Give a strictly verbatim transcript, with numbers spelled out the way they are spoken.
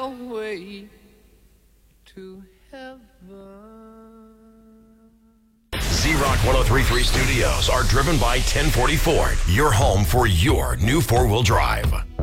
long way to heaven. Z-Rock ten thirty-three Studios are driven by ten forty Ford, your home for your new four-wheel drive.